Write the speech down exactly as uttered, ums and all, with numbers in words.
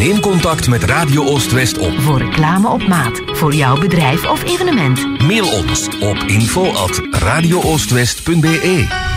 Neem contact met Radio Oost-West op. Voor reclame op maat, voor jouw bedrijf of evenement. Mail ons op info at radio oostwest punt be.